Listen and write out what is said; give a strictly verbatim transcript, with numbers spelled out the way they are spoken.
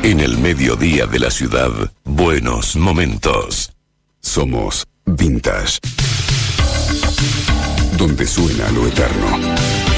En el mediodía de la ciudad, buenos momentos. Somos Vintage. Donde suena lo eterno.